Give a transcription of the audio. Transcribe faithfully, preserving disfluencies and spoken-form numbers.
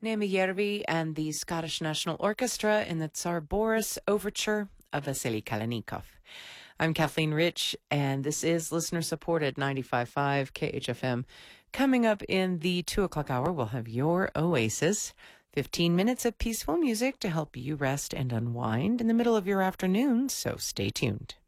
Naomi Järvi and the Scottish National Orchestra in the Tsar Boris Overture of Vasily Kalanikov. I'm Kathleen Rich, and this is listener-supported ninety-five point five K H F M. Coming up in the two o'clock hour, we'll have your Oasis. fifteen minutes of peaceful music to help you rest and unwind in the middle of your afternoon, so stay tuned.